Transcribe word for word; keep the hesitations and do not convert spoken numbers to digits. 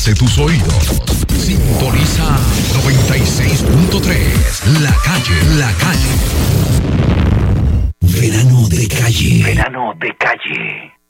satisface tus oídos. Sintoniza noventa y seis punto tres. La Calle, La Calle. Verano de calle. Verano de calle.